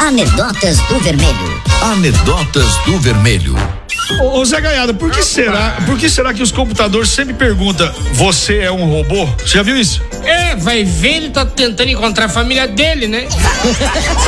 Anedotas do Vermelho. Anedotas do Vermelho. Ô Zé Gaiado, por que será que os computadores sempre perguntam, você é um robô? Você já viu isso? Vai ver, ele tá tentando encontrar a família dele, né?